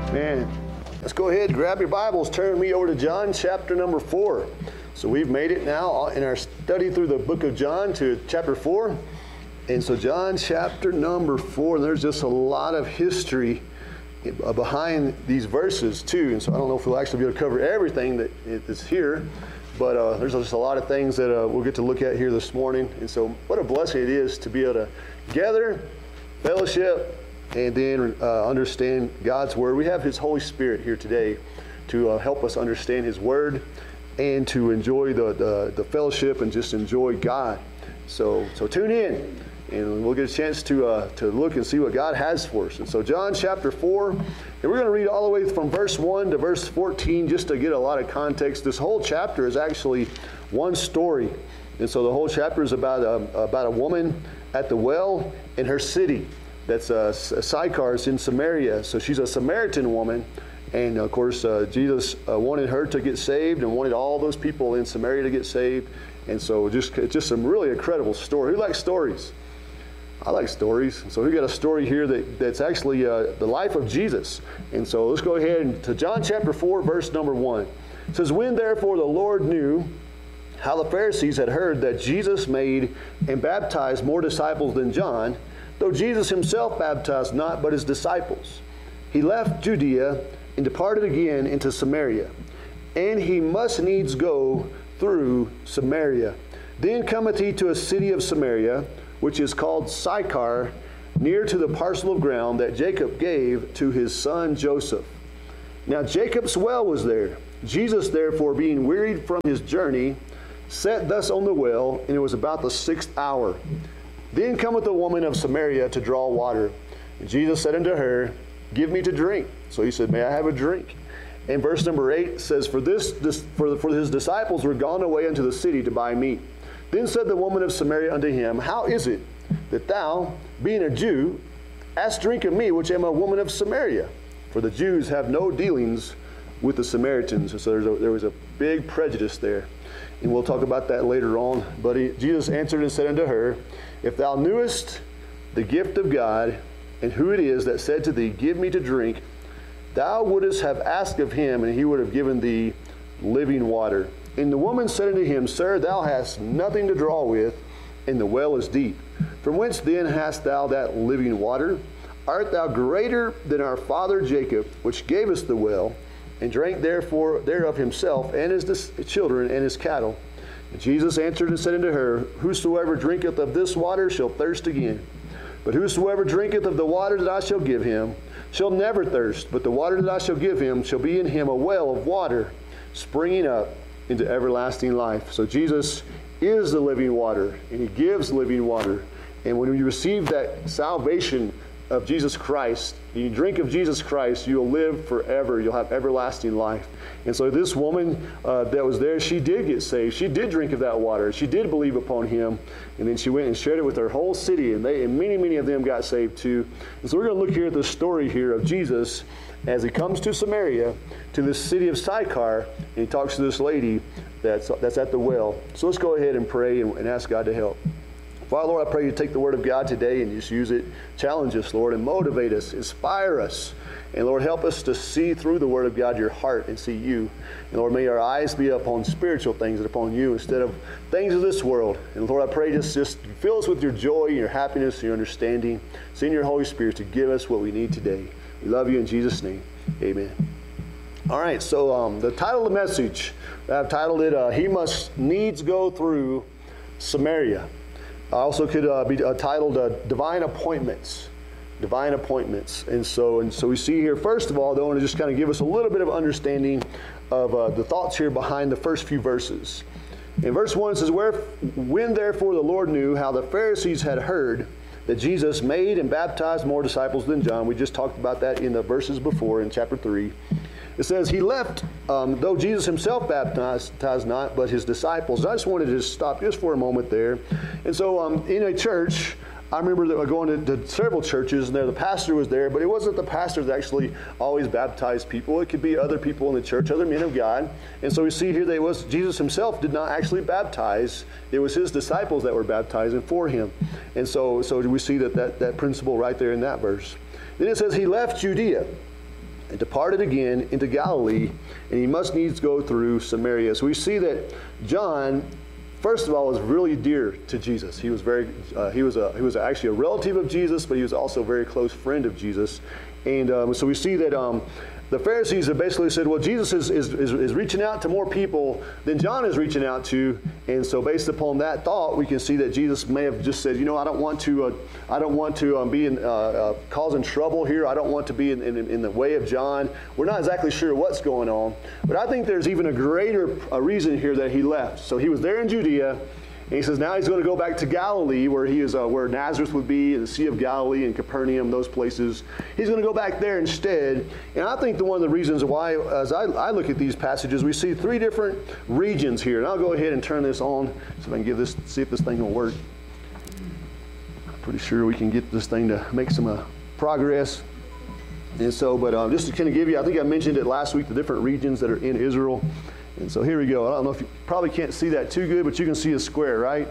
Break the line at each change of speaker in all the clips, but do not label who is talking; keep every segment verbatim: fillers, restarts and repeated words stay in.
Man, let's go ahead and grab your Bibles. Turn me over to John chapter number four. So we've made it now in our study through the book of John to chapter four. And so John chapter number four, and there's just a lot of history behind these verses too. And so I don't know if we'll actually be able to cover everything that is here, but uh, there's just a lot of things that uh, we'll get to look at here this morning. And so what a blessing it is to be able to gather, fellowship, and then uh, understand God's Word. We have His Holy Spirit here today to uh, help us understand His Word and to enjoy the, the, the fellowship and just enjoy God. So so tune in, and we'll get a chance to uh, to look and see what God has for us. And so John chapter four, and we're going to read all the way from verse one to verse fourteen just to get a lot of context. This whole chapter is actually one story. And so the whole chapter is about a, about a woman at the well in her city. That's uh, Sychar, is in Samaria. So she's a Samaritan woman. And of course, uh, Jesus uh, wanted her to get saved and wanted all those people in Samaria to get saved. And so just just some really incredible story. Who likes stories? I like stories. So we got a story here that, that's actually uh, the life of Jesus. And so let's go ahead and to John chapter four, verse number one. It says, "When therefore the Lord knew how the Pharisees had heard that Jesus made and baptized more disciples than John, though Jesus himself baptized not, but his disciples, he left Judea and departed again into Samaria. And he must needs go through Samaria. Then cometh he to a city of Samaria, which is called Sychar, near to the parcel of ground that Jacob gave to his son Joseph. Now Jacob's well was there. Jesus therefore, being wearied from his journey, sat thus on the well, and it was about the sixth hour. Then cometh a woman of Samaria to draw water. And Jesus said unto her, Give me to drink. So he said, May I have a drink? And verse number eight says, For this, this for, for his disciples were gone away unto the city to buy meat. Then said the woman of Samaria unto him, How is it that thou, being a Jew, ask drink of me, which am a woman of Samaria? For the Jews have no dealings with the Samaritans. So there's a, there was a big prejudice there. And we'll talk about that later on. But he, Jesus answered and said unto her, If thou knewest the gift of God, and who it is that said to thee, Give me to drink, thou wouldest have asked of him, and he would have given thee living water. And the woman said unto him, Sir, thou hast nothing to draw with, and the well is deep. From whence then hast thou that living water? Art thou greater than our father Jacob, which gave us the well, and drank therefore thereof himself, and his children, and his cattle? And Jesus answered and said unto her, Whosoever drinketh of this water shall thirst again. But whosoever drinketh of the water that I shall give him shall never thirst, but the water that I shall give him shall be in him a well of water, springing up into everlasting life." So Jesus is the living water, and he gives living water. And when you receive that salvation of Jesus Christ, and you drink of Jesus Christ, you'll live forever. You'll have everlasting life. And so this woman uh, that was there, she did get saved. She did drink of that water. She did believe upon him. And then she went and shared it with her whole city. And they, and many, many of them got saved too. And so we're going to look here at the story here of Jesus as he comes to Samaria, to this city of Sychar, and he talks to this lady that's, that's at the well. So let's go ahead and pray and, and ask God to help. Father, Lord, I pray you take the word of God today and just use it. Challenge us, Lord, and motivate us, inspire us. And Lord, help us to see through the word of God your heart and see you. And Lord, may our eyes be upon spiritual things and upon you instead of things of this world. And Lord, I pray just, just fill us with your joy, your happiness, your understanding. Send your Holy Spirit to give us what we need today. We love you in Jesus' name. Amen. All right, so um, the title of the message, I've titled it, uh, He Must Needs Go Through Samaria. I also could uh, be uh, titled uh, Divine Appointments. Divine Appointments. And so and so we see here, first of all, I want to just kind of give us a little bit of understanding of uh, the thoughts here behind the first few verses. In verse one it says, Where, When therefore the Lord knew how the Pharisees had heard that Jesus made and baptized more disciples than John. We just talked about that in the verses before in chapter three. It says, He left, um, though Jesus himself baptized not, but his disciples. I just wanted to just stop just for a moment there. And so um, in a church, I remember that going to, to several churches, and there the pastor was there, but it wasn't the pastor that actually always baptized people. It could be other people in the church, other men of God. And so we see here that it was Jesus himself did not actually baptize. It was his disciples that were baptizing for him. And so, so we see that, that that principle right there in that verse. Then it says he left Judea. and departed again into Galilee, and he must needs go through Samaria. So we see that John, first of all, was really dear to Jesus. He was very, uh, he was a, he was actually a relative of Jesus, but he was also a very close friend of Jesus. And um, so we see that um, the Pharisees have basically said, well, Jesus is, is, is, is reaching out to more people than John is reaching out to. And so based upon that thought, we can see that Jesus may have just said, you know, I don't want to, uh, I don't want to um, be in, uh, uh, causing trouble here. I don't want to be in, in, in the way of John. We're not exactly sure what's going on. But I think there's even a greater uh, reason here that he left. So he was there in Judea. And he says now he's going to go back to Galilee, where he is, uh, where Nazareth would be, the Sea of Galilee and Capernaum, those places. He's going to go back there instead. And I think the one of the reasons why, as I, I look at these passages, we see three different regions here. And I'll go ahead and turn this on, so I can give this, see if this thing will work. I'm pretty sure we can get this thing to make some uh, progress. And so, but uh, just to kind of give you, I think I mentioned it last week, the different regions that are in Israel. And so here we go. I don't know if you probably can't see that too good, but you can see a square, right?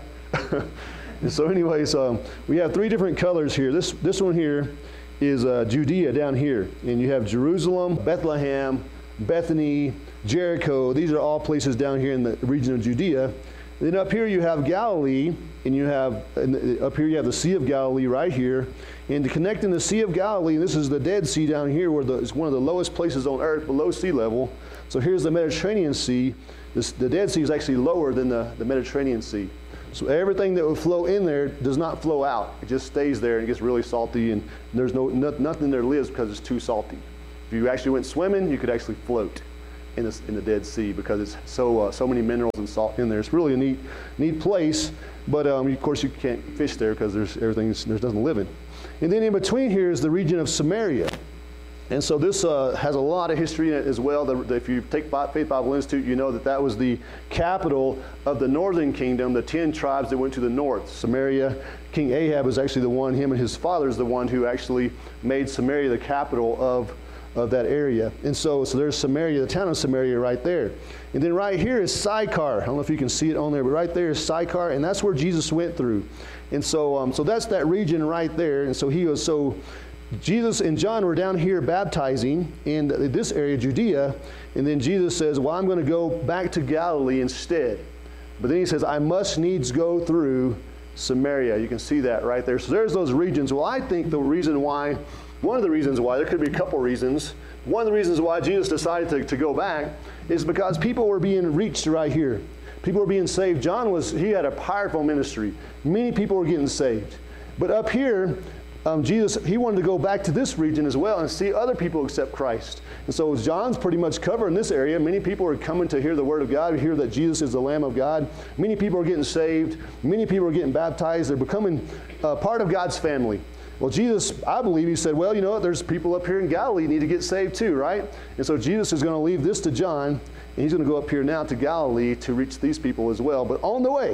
And so anyways, um, we have three different colors here. This this one here is uh, Judea down here. And you have Jerusalem, Bethlehem, Bethany, Jericho. These are all places down here in the region of Judea. Then up here you have Galilee, and you have, and up here you have the Sea of Galilee right here. And to connect in the Sea of Galilee, this is the Dead Sea down here, where the, it's one of the lowest places on earth below sea level. So here's the Mediterranean Sea. This, the Dead Sea is actually lower than the, the Mediterranean Sea. So everything that would flow in there does not flow out. It just stays there and it gets really salty, and there's no, no nothing there lives because it's too salty. If you actually went swimming, you could actually float in the, in the Dead Sea because it's so uh, so many minerals and salt in there. It's really a neat neat place, but um, of course you can't fish there because there's everything's there's nothing living. And then in between here is the region of Samaria. And so this uh, has a lot of history in it as well. The, the, if you take Faith Bible Institute, you know that that was the capital of the northern kingdom, the ten tribes that went to the north. Samaria, King Ahab was actually the one, him and his father is the one who actually made Samaria the capital of, of that area. And so, so there's Samaria, the town of Samaria right there. And then right here is Sychar. I don't know if you can see it on there, but right there is Sychar, and that's where Jesus went through. And so, um, so that's that region right there. And so he was so... Jesus and John were down here baptizing in this area, Judea, and then Jesus says, well, I'm going to go back to Galilee instead. But then he says, I must needs go through Samaria. You can see that right there. So there's those regions. Well, I think the reason why, one of the reasons why, there could be a couple reasons. One of the reasons why Jesus decided to, to go back is because people were being reached right here. People were being saved. John was, he had a powerful ministry. Many people were getting saved. But up here, Um, Jesus, he wanted to go back to this region as well and see other people accept Christ. And so John's pretty much covering this area. Many people are coming to hear the Word of God, to hear that Jesus is the Lamb of God. Many people are getting saved. Many people are getting baptized. They're becoming uh, part of God's family. Well, Jesus, I believe, he said, well, you know what, there's people up here in Galilee who need to get saved too, right? And so Jesus is going to leave this to John, and he's going to go up here now to Galilee to reach these people as well. But on the way,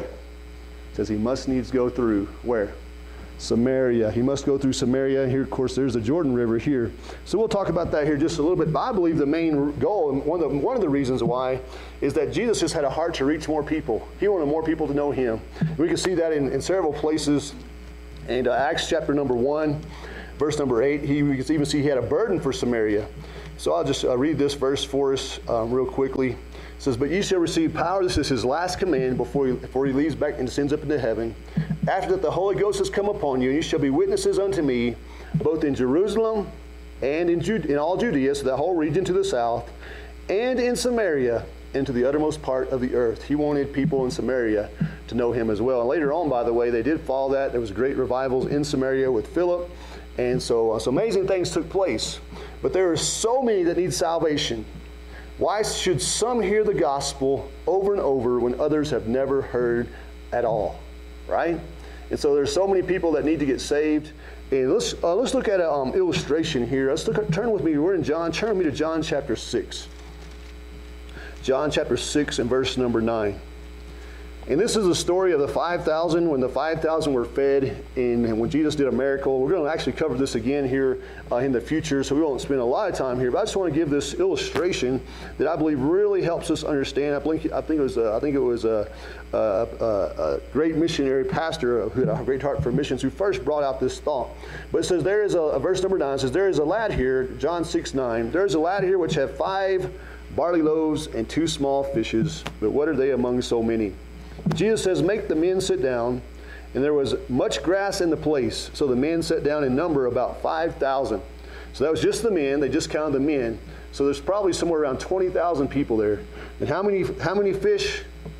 it says he must needs go through where? Samaria. He must go through Samaria. Here, of course, there's the Jordan River here. So we'll talk about that here just a little bit. But I believe the main goal, and one of the, one of the reasons why, is that Jesus just had a heart to reach more people. He wanted more people to know him. We can see that in, in several places. In uh, Acts chapter number one, verse number eight, he, we can even see he had a burden for Samaria. So I'll just uh, read this verse for us um, real quickly. It says, but ye shall receive power. This is his last command before he, before he leaves back and ascends up into heaven. After that the Holy Ghost has come upon you, and you shall be witnesses unto me, both in Jerusalem and in, Jude, in all Judea, so that whole region to the south, and in Samaria, and to the uttermost part of the earth. He wanted people in Samaria to know him as well. And later on, by the way, they did follow that. There was great revivals in Samaria with Philip. And so, uh, so amazing things took place. But there are so many that need salvation. Why should some hear the gospel over and over when others have never heard at all? Right? And so there's so many people that need to get saved. And let's uh, let's look at an um, illustration here. Let's look at, turn with me. We're in John. Turn with me to John chapter six. John chapter six and verse number nine. Of And this is the story of the five thousand, when the five thousand were fed, and, and when Jesus did a miracle. We're going to actually cover this again here uh, in the future, so we won't spend a lot of time here. But I just want to give this illustration that I believe really helps us understand. I think, I think it was, uh, I think it was a, a, a, a great missionary pastor who had a great heart for missions who first brought out this thought. But it says, there is a, a verse number nine, says, there is a lad here, John six nine, there is a lad here which have five barley loaves and two small fishes, but what are they among so many? Jesus says, make the men sit down. And there was much grass in the place. So the men sat down in number about five thousand. So that was just the men. They just counted the men. So there's probably somewhere around twenty thousand people there. And how many, how many fish?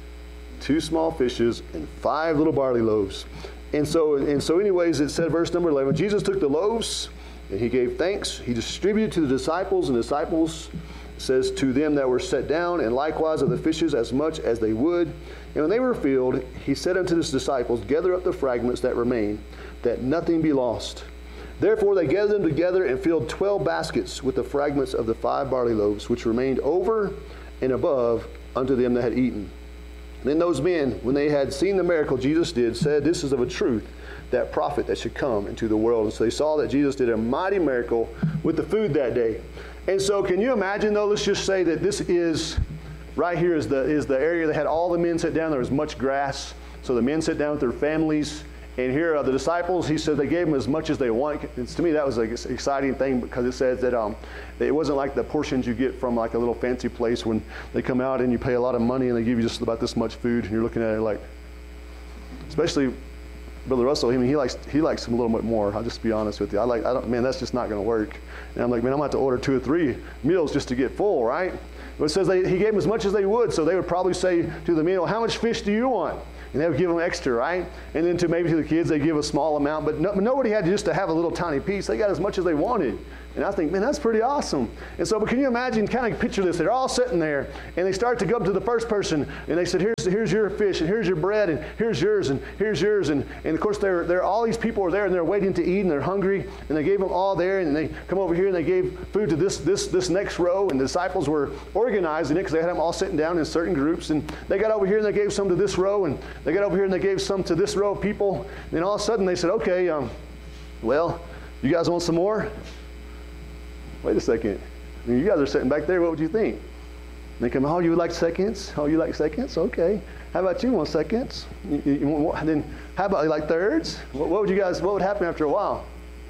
Two small fishes and five little barley loaves. And so, and so anyways, it said, verse number eleven, Jesus took the loaves and he gave thanks. He distributed to the disciples, and the disciples, says, to them that were set down, and likewise of the fishes as much as they would. And when they were filled, he said unto his disciples, gather up the fragments that remain, that nothing be lost. Therefore they gathered them together and filled twelve baskets with the fragments of the five barley loaves, which remained over and above unto them that had eaten. Then those men, when they had seen the miracle Jesus did, said, this is of a truth that prophet that should come into the world. And so they saw that Jesus did a mighty miracle with the food that day. And so can you imagine, though, let's just say that this is, right here is the, is the area that had all the men sit down. There was much grass. So the men sit down with their families. And here are the disciples. He said they gave them as much as they want. It's, to me, that was an exciting thing, because it says that um, it wasn't like the portions you get from like a little fancy place when they come out and you pay a lot of money and they give you just about this much food. And you're looking at it like, especially Brother Russell, I mean, he likes he likes them a little bit more. I'll just be honest with you. I like, I don't, man, that's just not going to work. And I'm like, man, I'm going to have to order two or three meals just to get full, right? But it says they, he gave them as much as they would. So they would probably say to the men, well, how much fish do you want? And they would give them extra, right? And then to maybe to the kids, they give a small amount. But no, nobody had just to have a little tiny piece. They got as much as they wanted. And I think, man, that's pretty awesome. And so, but can you imagine, kind of picture this? They're all sitting there, and they start to go up to the first person, and they said, here's, here's your fish, and here's your bread, and here's yours, and here's yours. And, and of course, they're, they're, all these people are there, and they're waiting to eat, and they're hungry. And they gave them all there, and they come over here, and they gave food to this, this, this next row. And the disciples were organizing it, because they had them all sitting down in certain groups. And they got over here, and they gave some to this row, and they got over here, and they gave some to this row of people. And then all of a sudden, they said, okay, um, well, you guys want some more? Wait a second. I mean, you guys are sitting back there. What would you think? And they come, oh, you like seconds? Oh, you like seconds? Okay. How about you want seconds? You, you, you want, then how about you like thirds? What, what would you guys, what would happen after a while?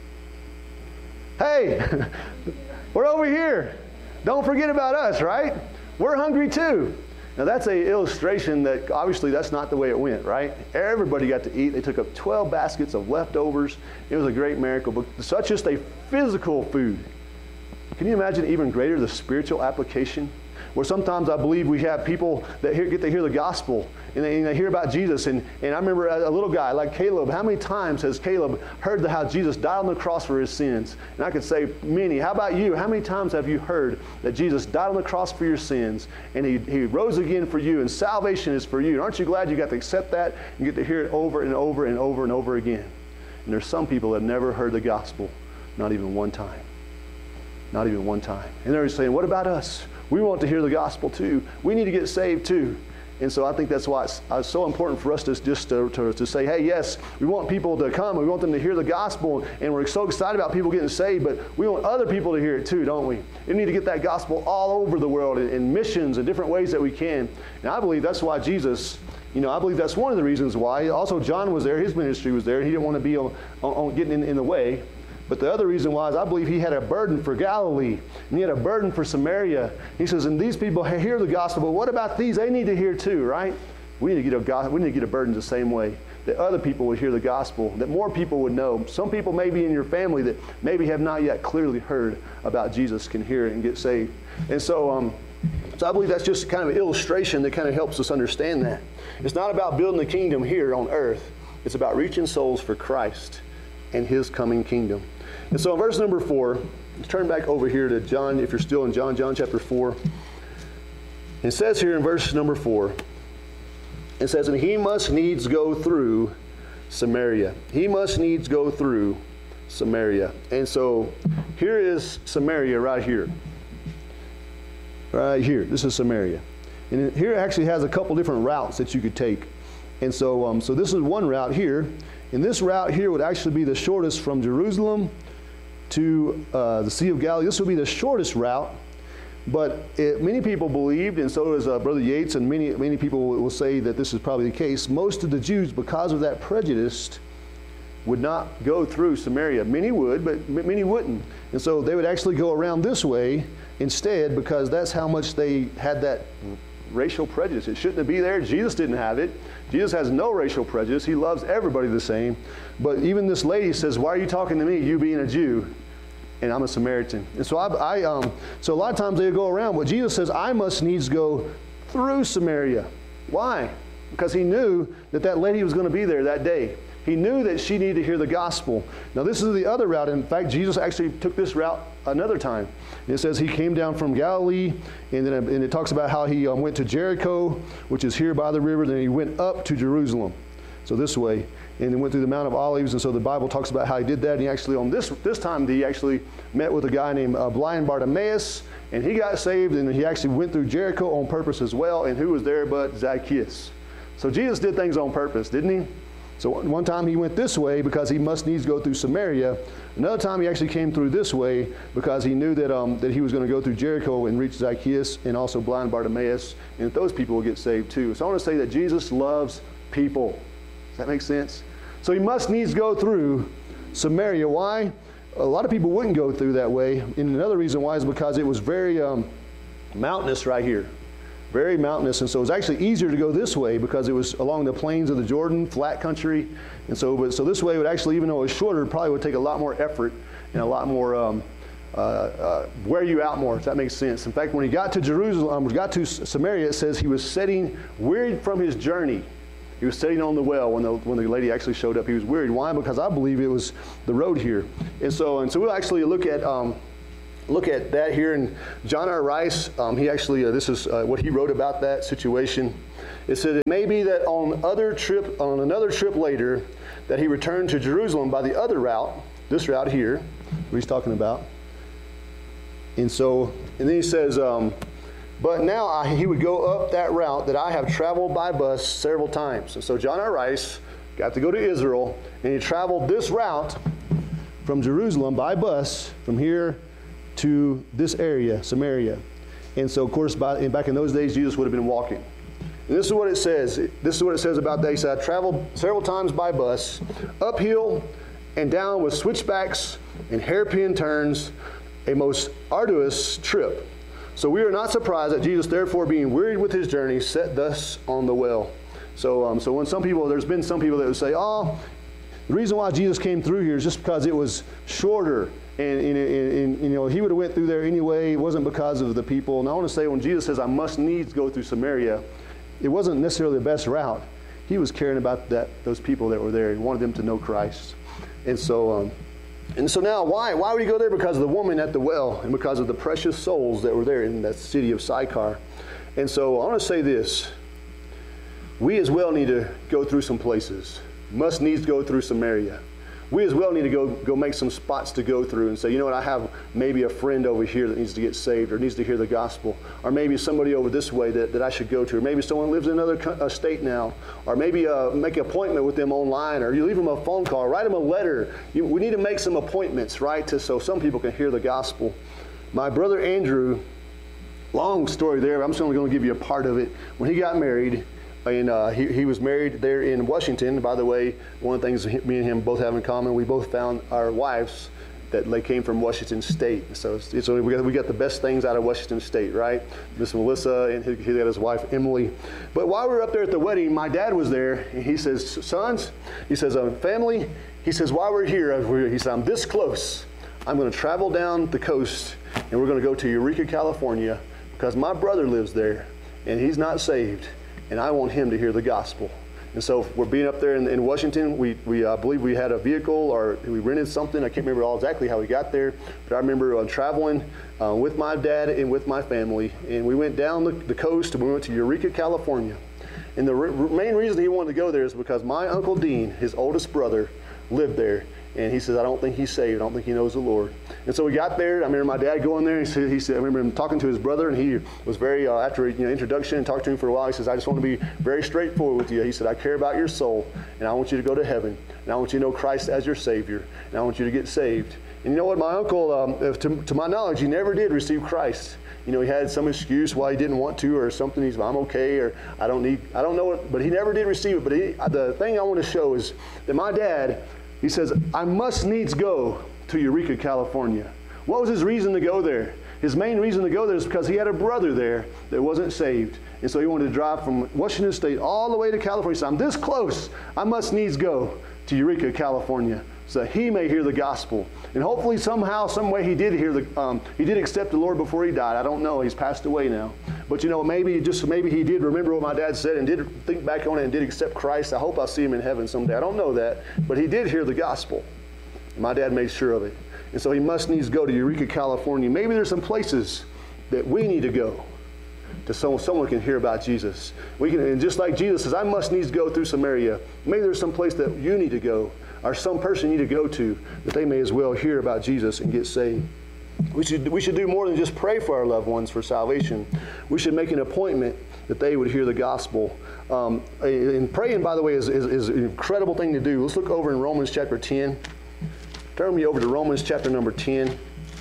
Hey, we're over here. Don't forget about us, right? We're hungry too. Now that's an illustration that obviously that's not the way it went, right? Everybody got to eat. They took up twelve baskets of leftovers. It was a great miracle, but such just a physical food. Can you imagine even greater the spiritual application? Where sometimes I believe we have people that hear, get to hear the gospel, and they, and they hear about Jesus. And, and I remember a, a little guy like Caleb. How many times has Caleb heard the, how Jesus died on the cross for his sins? And I could say many. How about you? How many times have you heard that Jesus died on the cross for your sins, and he, he rose again for you, and salvation is for you? And aren't you glad you got to accept that and get to hear it over and over and over and over again? And there's some people that have never heard the gospel, not even one time. Not even one time. And they're saying, what about us? We want to hear the gospel too. We need to get saved too. And so I think that's why it's, it's so important for us to just to, to, to say, hey, yes, we want people to come. We want them to hear the gospel. And we're so excited about people getting saved. But we want other people to hear it too, don't we? We need to get that gospel all over the world in, in missions and different ways that we can. And I believe that's why Jesus, you know, I believe that's one of the reasons why. Also, John was there. His ministry was there. He didn't want to be on, on, on getting in, in the way. But the other reason why is I believe he had a burden for Galilee, and he had a burden for Samaria. He says, and these people hear the gospel, but what about these? They need to hear too, right? We need to get a, we need to get a burden the same way, that other people would hear the gospel, that more people would know. Some people maybe in your family that maybe have not yet clearly heard about Jesus can hear it and get saved. And so, um, so I believe that's just kind of an illustration that kind of helps us understand that. It's not about building the kingdom here on earth. It's about reaching souls for Christ and his coming kingdom. And so in verse number four, let's turn back over here to John, if you're still in John, John chapter four. It says here in verse number four, it says, and he must needs go through Samaria. He must needs go through Samaria. And so here is Samaria right here. Right here. This is Samaria. And here it actually has a couple different routes that you could take. And so, um, so this is one route here. And this route here would actually be the shortest from Jerusalem to uh, the Sea of Galilee. This would be the shortest route. But it, many people believed, and so does uh, Brother Yates, and many, many people will say that this is probably the case. Most of the Jews, because of that prejudice, would not go through Samaria. Many would, but many wouldn't. And so they would actually go around this way instead, because that's how much they had that racial prejudice. It shouldn't be there. Jesus didn't have it. Jesus has no racial prejudice. He loves everybody the same. But even this lady says, why are you talking to me, you being a Jew, and I'm a Samaritan? And so I, I um, so a lot of times they go around, but Jesus says, I must needs go through Samaria. Why? Because he knew that that lady was going to be there that day. He knew that she needed to hear the gospel. Now this is the other route. In fact, Jesus actually took this route another time. It says he came down from Galilee, and then and it talks about how he um, went to Jericho, which is here by the river. Then he went up to Jerusalem, so this way, and then went through the Mount of Olives. And so the Bible talks about how he did that. And he actually on this this time he actually met with a guy named uh, blind Bartimaeus, and he got saved. And he actually went through Jericho on purpose as well. And who was there but Zacchaeus? So Jesus did things on purpose, didn't he? So one time he went this way because he must needs go through Samaria. Another time he actually came through this way because he knew that um, that he was going to go through Jericho and reach Zacchaeus and also blind Bartimaeus, and those people will get saved too. So I want to say that Jesus loves people. Does that make sense? So he must needs go through Samaria. Why? A lot of people wouldn't go through that way. And another reason why is because it was very um, mountainous right here. Very mountainous, and so it was actually easier to go this way because it was along the plains of the Jordan, flat country, and so but so this way would actually, even though it was shorter, probably would take a lot more effort and a lot more um, uh, uh, wear you out more. If that makes sense. In fact, when he got to Jerusalem, um, got to Samaria, it says he was sitting wearied from his journey. He was sitting on the well when the when the lady actually showed up. He was wearied. Why? Because I believe it was the road here, and so and so we'll actually look at. Um, Look at that here, and John R. Rice, um, he actually, uh, this is uh, what he wrote about that situation. It said, it may be that on other trip, on another trip later, that he returned to Jerusalem by the other route, this route here, what he's talking about. And so, and then he says, um, but now I, he would go up that route that I have traveled by bus several times. And so John R. Rice got to go to Israel, and he traveled this route from Jerusalem by bus from here to this area, Samaria. And so, of course, by, back in those days, Jesus would have been walking. And this is what it says. This is what it says about that. He said, I traveled several times by bus, uphill and down with switchbacks and hairpin turns, a most arduous trip. So we are not surprised that Jesus, therefore, being wearied with his journey, sat thus on the well. So, um, so when some people, there's been some people that would say, oh, the reason why Jesus came through here is just because it was shorter. And, and, and, and you know, he would have went through there anyway. It wasn't because of the people. And I want to say, when Jesus says, I must needs go through Samaria, it wasn't necessarily the best route. He was caring about that those people that were there. He wanted them to know Christ. And so, um, and so now, why? Why would he go there? Because of the woman at the well, and because of the precious souls that were there in that city of Sychar. And so I want to say this. We as well need to go through some places. Must needs go through Samaria. We as well need to go go make some spots to go through and say, you know what, I have maybe a friend over here that needs to get saved or needs to hear the gospel, or maybe somebody over this way that, that I should go to, or maybe someone lives in another co- state now, or maybe uh, make an appointment with them online, or you leave them a phone call, write them a letter. You, we need to make some appointments, right, to, so some people can hear the gospel. My brother Andrew, long story there, I'm just only going to give you a part of it. When he got married, And uh, he, he was married there in Washington. By the way, one of the things me and him both have in common, we both found our wives that they came from Washington State. So it's, it's, we, got, we got the best things out of Washington State, right? Miss Melissa and he, he got his wife, Emily. But while we were up there at the wedding, my dad was there, and he says, sons, he says, um, family, he says, while we're here, he said, I'm this close. I'm going to travel down the coast, and we're going to go to Eureka, California, because my brother lives there, and he's not saved. And I want him to hear the gospel. And so we're being up there in, in Washington. We, we uh, believe we had a vehicle, or we rented something. I can't remember all exactly how we got there, but I remember uh, traveling uh, with my dad and with my family. And we went down the, the coast, and we went to Eureka, California. And the re- main reason he wanted to go there is because my Uncle Dean, his oldest brother, lived there. And he says, I don't think he's saved. I don't think he knows the Lord. And so we got there. I remember my dad going there. He said, he said I remember him talking to his brother, and he was very, uh, after you know, introduction and talked to him for a while, he says, I just want to be very straightforward with you. He said, I care about your soul, and I want you to go to heaven. And I want you to know Christ as your Savior. And I want you to get saved. And you know what? My uncle, um, to, to my knowledge, he never did receive Christ. You know, he had some excuse why he didn't want to or something. He's, I'm okay, or I don't need, I don't know it. But he never did receive it. But he, the thing I want to show is that my dad, he says, I must needs go to Eureka, California. What was his reason to go there? His main reason to go there is because he had a brother there that wasn't saved. And so he wanted to drive from Washington State all the way to California. He said, I'm this close. I must needs go to Eureka, California, so that he may hear the gospel. And hopefully somehow, some way he did hear the, um, he did accept the Lord before he died. I don't know. He's passed away now. But you know, maybe just maybe he did remember what my dad said and did think back on it and did accept Christ. I hope I'll see him in heaven someday. I don't know that. But he did hear the gospel. My dad made sure of it. And so he must needs go to Eureka, California. Maybe there's some places that we need to go to so someone can hear about Jesus. We can, and just like Jesus says, I must needs go through Samaria. Maybe there's some place that you need to go, or some person you need to go to, that they may as well hear about Jesus and get saved. We should, we should do more than just pray for our loved ones for salvation. We should make an appointment that they would hear the gospel. Um, and praying, by the way, is, is, is an incredible thing to do. Let's look over in Romans chapter ten. Turn me over to Romans chapter number ten,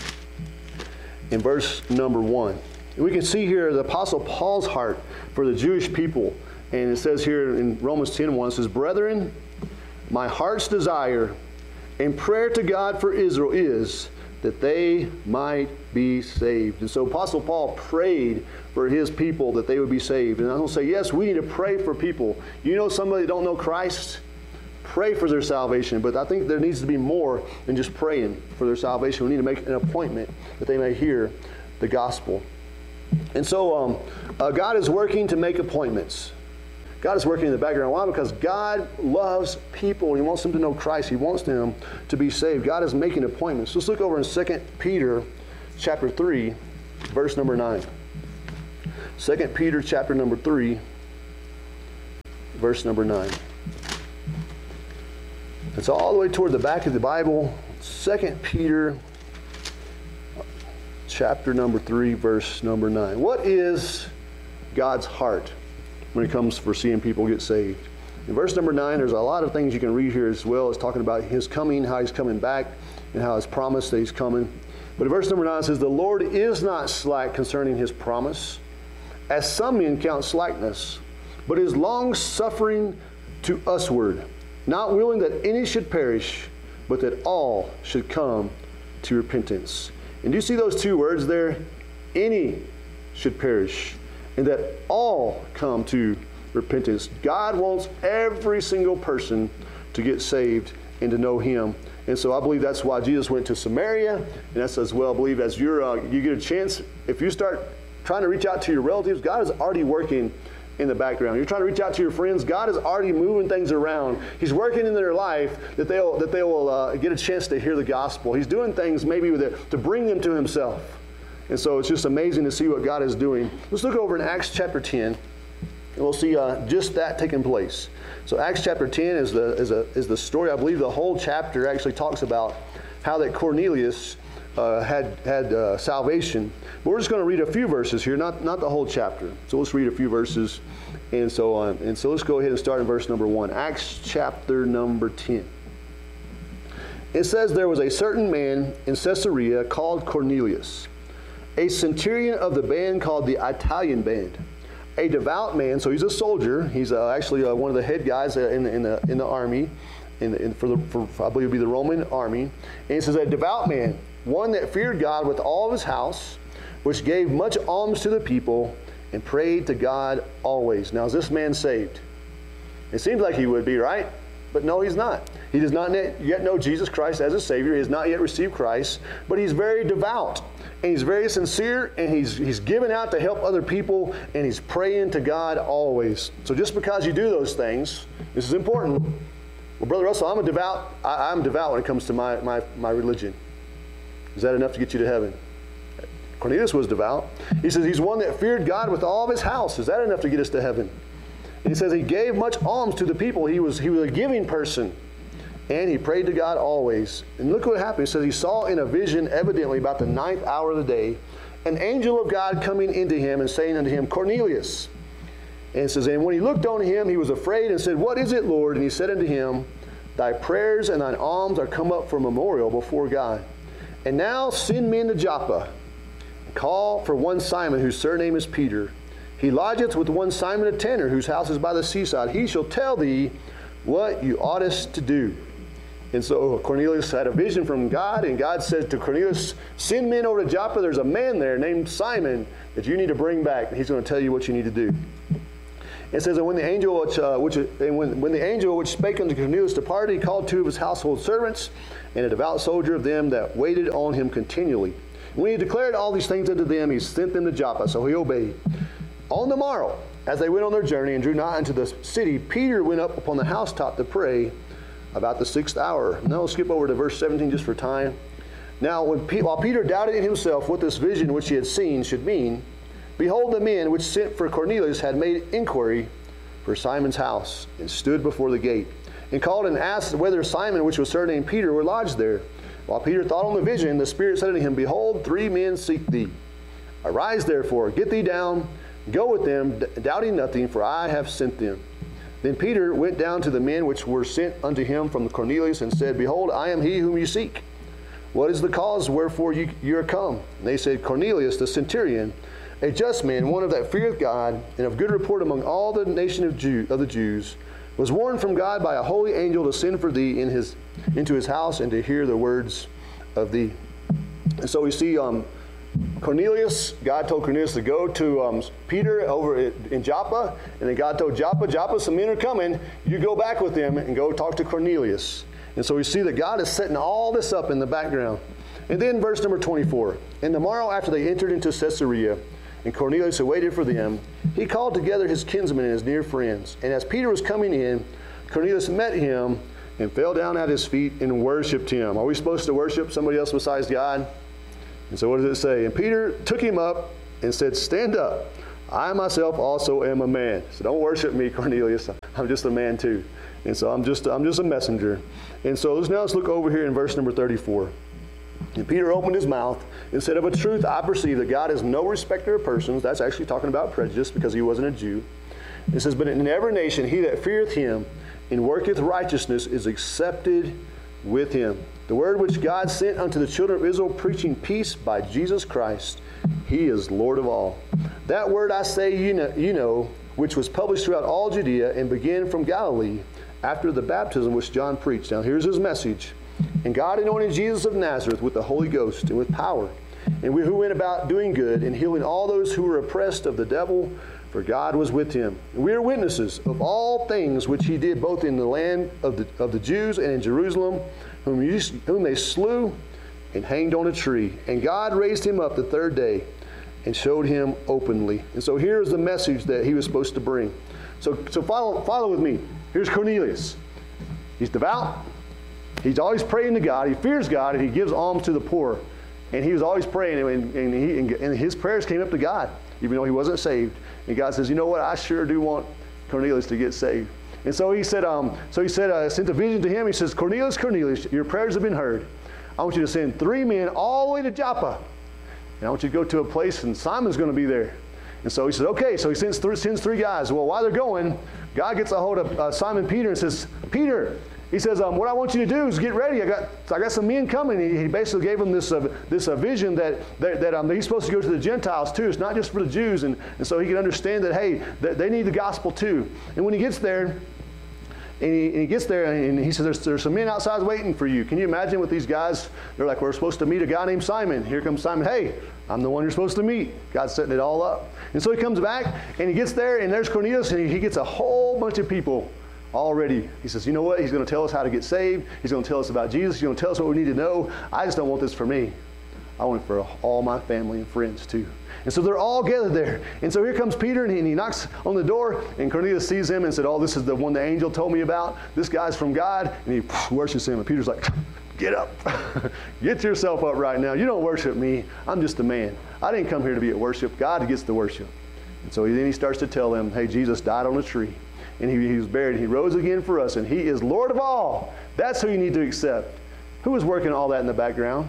in verse number one. And we can see here the Apostle Paul's heart for the Jewish people. And it says here in Romans ten one, it says, Brethren, my heart's desire and prayer to God for Israel is that they might be saved. And so Apostle Paul prayed for his people that they would be saved. And I'm going to say, yes, we need to pray for people. You know somebody that don't know Christ? Pray for their salvation. But I think there needs to be more than just praying for their salvation. We need to make an appointment that they may hear the gospel. And so um, uh, God is working to make appointments. God is working in the background. Why? Because God loves people. He wants them to know Christ. He wants them to be saved. God is making appointments. Let's look over in Second Peter chapter three, verse number nine. Second Peter chapter number three, verse number nine. It's all the way toward the back of the Bible. Second Peter chapter number three, verse number nine. What is God's heart when it comes for seeing people get saved? In verse number nine, there's a lot of things you can read here as well. It's talking about his coming, how he's coming back, and how it's promised that he's coming. But in verse number nine, it says, The Lord is not slack concerning his promise, as some men count slackness, but is long-suffering to usward, not willing that any should perish, but that all should come to repentance. And do you see those two words there? Any should perish, and that all come to repentance. God wants every single person to get saved and to know him. And so I believe that's why Jesus went to Samaria, and that's as well, I believe, as you're, uh, you get a chance, if you start trying to reach out to your relatives, God is already working in the background. You're trying to reach out to your friends, God is already moving things around. He's working in their life that they'll, that they will uh, get a chance to hear the gospel. He's doing things maybe with it to bring them to himself. And so it's just amazing to see what God is doing. Let's look over in Acts chapter ten, and we'll see uh, just that taking place. So Acts chapter ten is the, is, a, is the story. I believe the whole chapter actually talks about how that Cornelius uh, had, had uh, salvation. But we're just going to read a few verses here, not, not the whole chapter. So let's read a few verses and so on. And so let's go ahead and start in verse number one. Acts chapter number ten. It says, There was a certain man in Caesarea called Cornelius, a centurion of the band called the Italian band, a devout man. So he's a soldier. He's uh, actually uh, one of the head guys in the, in the, in the army, in the, in, for, the, for I believe it would be the Roman army. And he says, a devout man, one that feared God with all of his house, which gave much alms to the people, and prayed to God always. Now, is this man saved? It seems like he would be, right? But no, he's not. He does not yet know Jesus Christ as a Savior. He has not yet received Christ, but he's very devout, and he's very sincere, and he's, he's given out to help other people, and he's praying to God always. So just because you do those things, this is important. Well, Brother Russell, I'm a devout, I, I'm devout when it comes to my, my, my religion. Is that enough to get you to heaven? Cornelius was devout. He says he's one that feared God with all of his house. Is that enough to get us to heaven? And he says he gave much alms to the people. He was, he was a giving person. And he prayed to God always. And look what happened. It says he saw in a vision, evidently about the ninth hour of the day, an angel of God coming into him and saying unto him, Cornelius. And it says, and when he looked on him, he was afraid and said, What is it, Lord? And he said unto him, Thy prayers and thine alms are come up for memorial before God. And now send men to Joppa, and call for one Simon, whose surname is Peter. He lodgeth with one Simon a tanner, whose house is by the seaside. He shall tell thee what you oughtest to do. And so Cornelius had a vision from God, and God said to Cornelius, send men over to Joppa. There's a man there named Simon that you need to bring back, and he's going to tell you what you need to do. It says, and when the angel which, uh, which and when, when the angel which spake unto Cornelius departed, he called two of his household servants, and a devout soldier of them that waited on him continually. And when he declared all these things unto them, he sent them to Joppa. So he obeyed. On the morrow, as they went on their journey and drew nigh unto the city, Peter went up upon the housetop to pray about the sixth hour. Now we'll skip over to verse seventeen just for time. Now, when Pe- while Peter doubted in himself what this vision which he had seen should mean, behold, the men which sent for Cornelius had made inquiry for Simon's house, and stood before the gate, and called and asked whether Simon, which was surnamed Peter, were lodged there. While Peter thought on the vision, the Spirit said unto him, Behold, three men seek thee. Arise therefore, get thee down, go with them, doubting nothing, for I have sent them. Then Peter went down to the men which were sent unto him from Cornelius, and said, Behold, I am he whom you seek. What is the cause wherefore you, you are come? And they said, Cornelius the centurion, a just man, one of that feareth God, and of good report among all the nation of, Jew, of the Jews, was warned from God by a holy angel to send for thee in his, into his house and to hear the words of thee. And so we see um, Cornelius, God told Cornelius to go to um, Peter over in Joppa, and then God told Joppa, Joppa, some men are coming, you go back with them and go talk to Cornelius. And so we see that God is setting all this up in the background. And then verse number twenty-four, and the morrow after they entered into Caesarea, and Cornelius awaited for them, he called together his kinsmen and his near friends. And as Peter was coming in, Cornelius met him and fell down at his feet and worshipped him. Are we supposed to worship somebody else besides God? And so what does it say? And Peter took him up and said, Stand up. I myself also am a man. So don't worship me, Cornelius. I'm just a man too. And so I'm just, I'm just a messenger. And so let's now let's look over here in verse number thirty-four. And Peter opened his mouth and said, Of a truth I perceive that God is no respecter of persons. That's actually talking about prejudice because he wasn't a Jew. It says, But in every nation he that feareth him and worketh righteousness is accepted with him. The word which God sent unto the children of Israel, preaching peace by Jesus Christ. He is Lord of all. That word I say you know, you know, which was published throughout all Judea and began from Galilee after the baptism which John preached. Now here's his message. And God anointed Jesus of Nazareth with the Holy Ghost and with power, and we who went about doing good and healing all those who were oppressed of the devil, for God was with him. And we are witnesses of all things which he did both in the land of the, of the Jews and in Jerusalem, whom, you, whom they slew and hanged on a tree. And God raised him up the third day and showed him openly. And so here's the message that he was supposed to bring. So, so follow, follow with me. Here's Cornelius. He's devout. He's always praying to God. He fears God, and he gives alms to the poor. And he was always praying, and, and, he, and his prayers came up to God, even though he wasn't saved. And God says, you know what? I sure do want Cornelius to get saved. And so he said, um, so he said, uh, sent a vision to him. He says, Cornelius, Cornelius, your prayers have been heard. I want you to send three men all the way to Joppa. And I want you to go to a place, and Simon's going to be there. And so he says, okay. So he sends, th- sends three guys. Well, while they're going, God gets a hold of uh, Simon Peter and says, Peter, he says, um, what I want you to do is get ready. I got, I got some men coming. He, he basically gave him this, uh, this uh, vision that, that, that um, he's supposed to go to the Gentiles too. It's not just for the Jews. And, and so he can understand that, hey, that they need the gospel too. And when he gets there, and he, and he gets there, and he says, there's, there's some men outside waiting for you. Can you imagine with these guys? They're like, we're supposed to meet a guy named Simon. Here comes Simon. Hey, I'm the one you're supposed to meet. God's setting it all up. And so he comes back, and he gets there, and there's Cornelius, and he, he gets a whole bunch of people already. He says, you know what? He's going to tell us how to get saved. He's going to tell us about Jesus. He's going to tell us what we need to know. I just don't want this for me. I want it for all my family and friends too. And so they're all gathered there. And so here comes Peter, and he, and he knocks on the door, and Cornelius sees him and said, oh, this is the one the angel told me about. This guy's from God. And he poof, worships him. And Peter's like, get up. Get yourself up right now. You don't worship me. I'm just a man. I didn't come here to be at worship. God gets the worship. And so he, then he starts to tell them, hey, Jesus died on a tree. and he, he was buried. He rose again for us, and he is Lord of all. That's who you need to accept. Who was working all that in the background?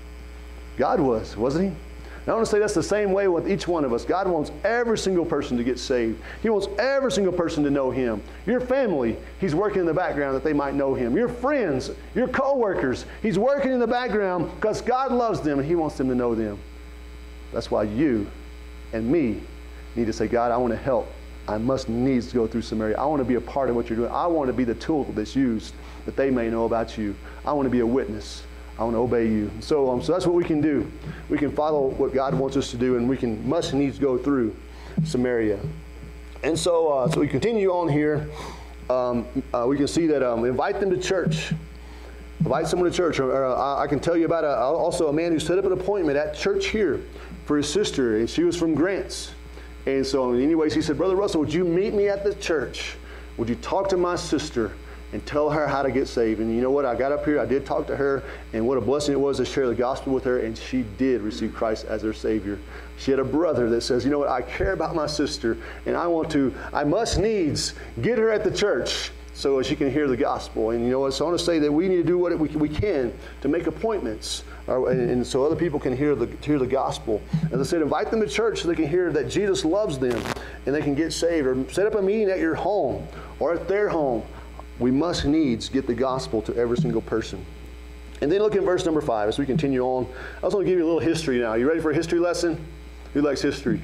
God was, wasn't he? And I want to say that's the same way with each one of us. God wants every single person to get saved. He wants every single person to know him. Your family, he's working in the background that they might know him. Your friends, your co-workers, he's working in the background because God loves them and he wants them to know them. That's why you and me need to say, God, I want to help. I must needs go through Samaria. I want to be a part of what you're doing. I want to be the tool that's used that they may know about you. I want to be a witness. I want to obey you. So, um, so that's what we can do. We can follow what God wants us to do, and we can must needs go through Samaria. And so, uh, so we continue on here. Um, uh, we can see that um, invite them to church. Invite someone to church. Or, or, uh, I can tell you about a, also a man who set up an appointment at church here for his sister, and she was from Grants. And so, anyways, he said, Brother Russell, would you meet me at the church? Would you talk to my sister and tell her how to get saved? And you know what? I got up here, I did talk to her, and what a blessing it was to share the gospel with her, and she did receive Christ as her Savior. She had a brother that says, you know what? I care about my sister, and I want to, I must needs get her at the church so she can hear the gospel. And you know what? So I want to say that we need to do what we, we can to make appointments, uh, and, and so other people can hear the hear the gospel. As I said, invite them to church so they can hear that Jesus loves them, and they can get saved. Or set up a meeting at your home or at their home. We must needs get the gospel to every single person. And then look at verse number five as we continue on. I just want to give you a little history now. You ready for a history lesson? Who likes history?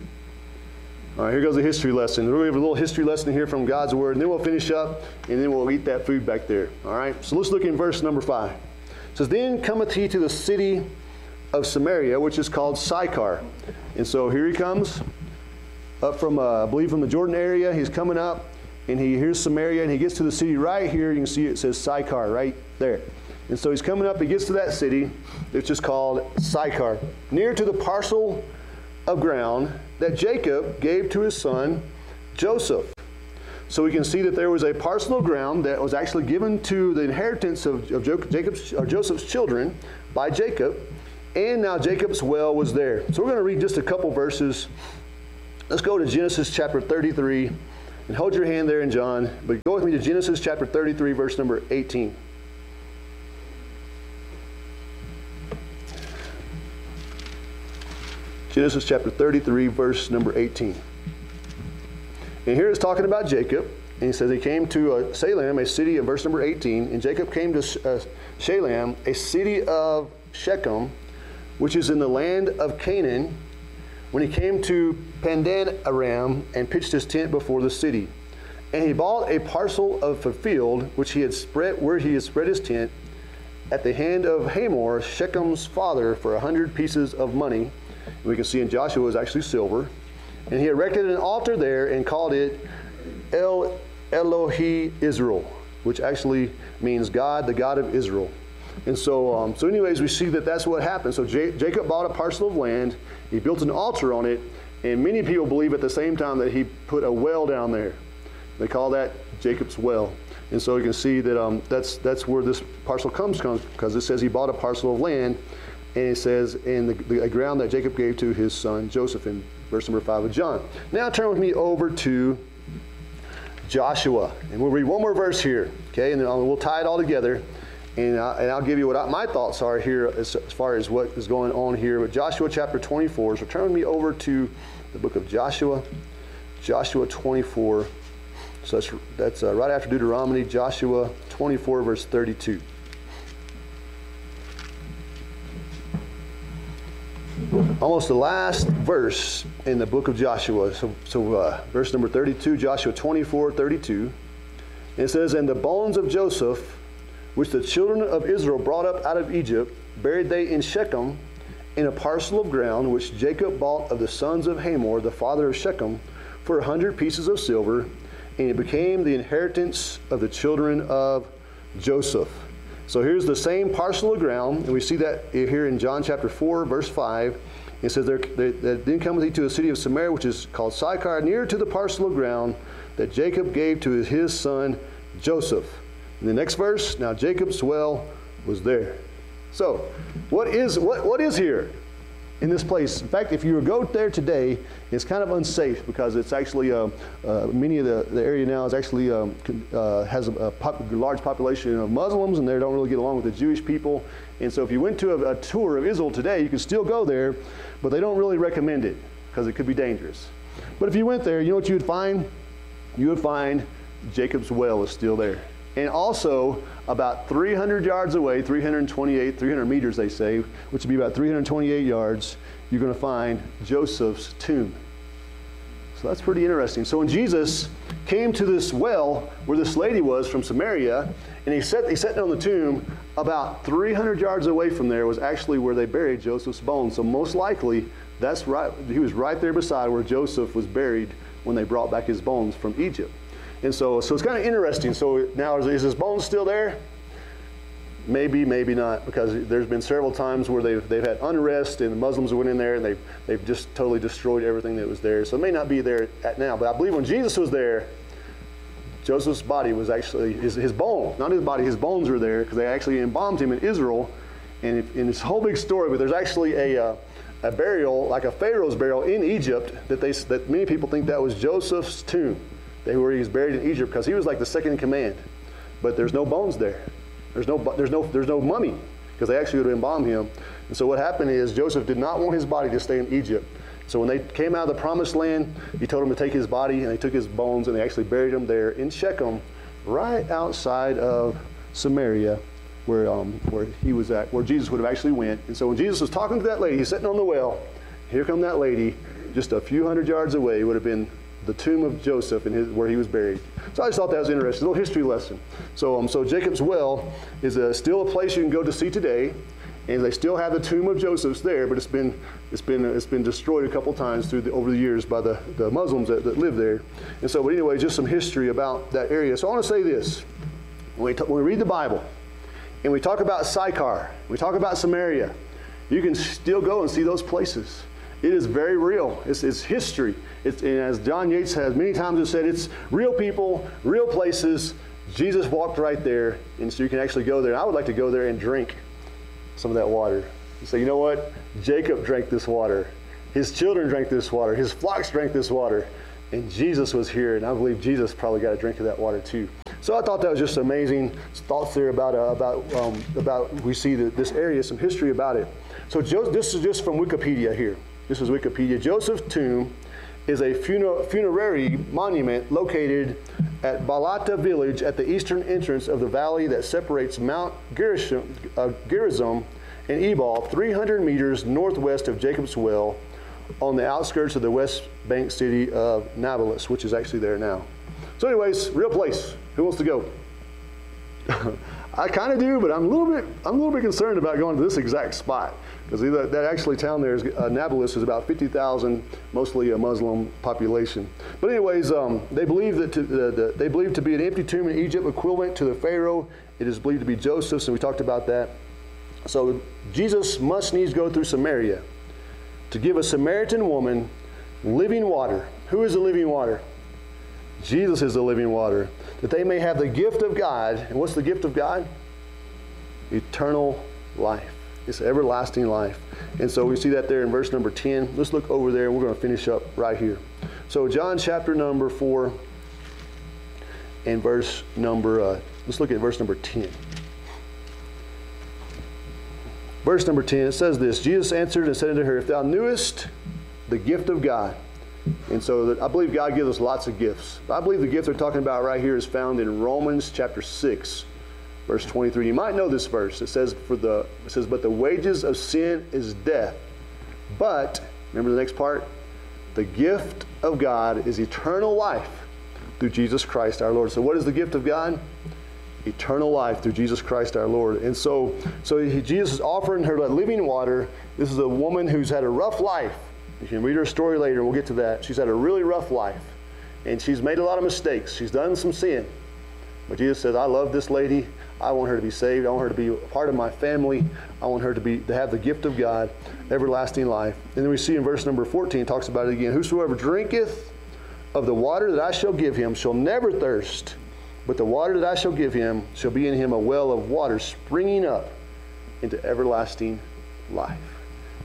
All right, here goes a history lesson. We're going to have a little history lesson here from God's Word, and then we'll finish up, and then we'll eat that food back there. All right, so let's look in verse number five. It says, Then cometh he to the city of Samaria, which is called Sychar. And so here he comes up from, uh, I believe, from the Jordan area. He's coming up. And he hears Samaria, and he gets to the city right here. You can see it says Sychar right there. And so he's coming up. He gets to that city, which is called Sychar, near to the parcel of ground that Jacob gave to his son Joseph. So we can see that there was a parcel of ground that was actually given to the inheritance of, of Jacob's, or Joseph's children by Jacob. And now Jacob's well was there. So we're going to read just a couple verses. Let's go to Genesis chapter thirty-three. And hold your hand there in John, but go with me to Genesis chapter thirty-three, verse number eighteen. Genesis chapter thirty-three, verse number eighteen. And here it's talking about Jacob. And he says he came to uh, Salem, a city, in verse number eighteen. And Jacob came to uh, Shalem, a city of Shechem, which is in the land of Canaan, when he came to Pandan Aram and pitched his tent before the city. And he bought a parcel of a field which he had spread, where he had spread his tent, at the hand of Hamor, Shechem's father, for a hundred pieces of money. And we can see in Joshua it was actually silver. And he erected an altar there and called it El Elohi Israel, which actually means God, the God of Israel. And so, um, so anyways, we see that that's what happened. So J- Jacob bought a parcel of land. He built an altar on it. And many people believe at the same time that he put a well down there. They call that Jacob's well. And so you can see that um, that's that's where this parcel comes from, because it says he bought a parcel of land, and it says in the, the ground that Jacob gave to his son Joseph in verse number five of John. Now turn with me over to Joshua, and we'll read one more verse here, okay, and then we'll tie it all together, and, I, and I'll give you what I, my thoughts are here as, as far as what is going on here. But Joshua chapter twenty-four, so turn with me over to the book of Joshua, Joshua twenty-four. So that's, that's uh, right after Deuteronomy, Joshua twenty-four, verse thirty-two. Almost the last verse in the book of Joshua. So, so uh, verse number thirty-two, Joshua twenty-four, thirty-two. And it says, And the bones of Joseph, which the children of Israel brought up out of Egypt, buried they in Shechem, in a parcel of ground which Jacob bought of the sons of Hamor, the father of Shechem, for a hundred pieces of silver, and it became the inheritance of the children of Joseph. So here's the same parcel of ground, and we see that here in John chapter four, verse five. It says, there, they, they, Then cometh he to the city of Samaria, which is called Sychar, near to the parcel of ground that Jacob gave to his son Joseph. In the next verse, now Jacob's well was there. So, what is what what is here? in this place. In fact, if you go there today, it's kind of unsafe because it's actually, uh, uh, many of the, the area now is actually, um, uh, has a, a pop, large population of Muslims, and they don't really get along with the Jewish people. And so if you went to a, a tour of Israel today, you can still go there, but they don't really recommend it because it could be dangerous. But if you went there, you know what you would find? You would find Jacob's well is still there. And also, about three hundred yards away, three hundred twenty-eight, three hundred meters they say, which would be about three hundred twenty-eight yards, you're going to find Joseph's tomb. So that's pretty interesting. So when Jesus came to this well where this lady was from Samaria, and he sat, he sat down on the tomb, about three hundred yards away from there was actually where they buried Joseph's bones. So most likely, that's right. He was right there beside where Joseph was buried when they brought back his bones from Egypt. And so, so it's kind of interesting. So now, is, is his bones still there? Maybe, maybe not, because there's been several times where they've they've had unrest, and the Muslims went in there and they've they've just totally destroyed everything that was there. So it may not be there at now, but I believe when Jesus was there, Joseph's body was actually his his bones, not his body, his bones were there because they actually embalmed him in Israel, and in this whole big story. But there's actually a uh, a burial, like a Pharaoh's burial in Egypt, that they that many people think that was Joseph's tomb. They were he was buried in Egypt because he was like the second in command, but there's no bones there. There's no there's no there's no mummy because they actually would have embalmed him. And so what happened is Joseph did not want his body to stay in Egypt. So when they came out of the promised land, he told them to take his body, and they took his bones and they actually buried him there in Shechem, right outside of Samaria, where um where he was at, where Jesus would have actually went. And so when Jesus was talking to that lady, he's sitting on the well. Here come that lady, just a few hundred yards away would have been the tomb of Joseph and his, where he was buried. So I just thought that was interesting. A little history lesson. So, um, so Jacob's well is a, still a place you can go to see today, and they still have the tomb of Joseph's there, but it's been it's been it's been destroyed a couple times through the, over the years by the, the Muslims that, that live there. And so, but anyway, just some history about that area. So I want to say this: when we, t- when we read the Bible, and we talk about Sychar, we talk about Samaria, you can still go and see those places. It is very real. It's, it's history. It's, and as John Yates has many times said, it's real people, real places. Jesus walked right there, and so you can actually go there. And I would like to go there and drink some of that water. You say, you know what? Jacob drank this water. His children drank this water. His flocks drank this water. And Jesus was here, and I believe Jesus probably got a drink of that water too. So I thought that was just amazing thoughts there about uh, about um, about we see the, this area, some history about it. So jo- this is just from Wikipedia here. This is Wikipedia. Joseph's tomb is a funer- funerary monument located at Balata village at the eastern entrance of the valley that separates Mount Gerizim, uh, Gerizim and Ebal, three hundred meters northwest of Jacob's Well, on the outskirts of the West Bank city of Nablus, which is actually there now. So anyways, real place. Who wants to go? I kind of do, but I'm a little bit I'm a little bit concerned about going to this exact spot. Because that, that actually town there, is, uh, Nablus, is about fifty thousand, mostly a Muslim population. But anyways, um, they believe that to, uh, the, they believe to be an empty tomb in Egypt equivalent to the Pharaoh. It is believed to be Joseph's, and we talked about that. So Jesus must needs go through Samaria to give a Samaritan woman living water. Who is the living water? Jesus is the living water. That they may have the gift of God. And what's the gift of God? Eternal life. It's everlasting life. And so we see that there in verse number ten. Let's look over there, and we're going to finish up right here. So John chapter number four and verse number, uh, let's look at verse number ten. Verse number ten, it says this: Jesus answered and said unto her, if thou knewest the gift of God. And so that I believe God gives us lots of gifts. I believe the gift they're talking about right here is found in Romans chapter six. Verse twenty-three. You might know this verse. It says, "For the it says, but the wages of sin is death. But," remember the next part, "the gift of God is eternal life through Jesus Christ our Lord." So what is the gift of God? Eternal life through Jesus Christ our Lord. And so, so he, Jesus is offering her that living water. This is a woman who's had a rough life. You can read her story later. We'll get to that. She's had a really rough life, and she's made a lot of mistakes. She's done some sin. But Jesus says, I love this lady. I want her to be saved. I want her to be a part of my family. I want her to be to have the gift of God, everlasting life. And then we see in verse number fourteen, it talks about it again. Whosoever drinketh of the water that I shall give him shall never thirst, but the water that I shall give him shall be in him a well of water springing up into everlasting life.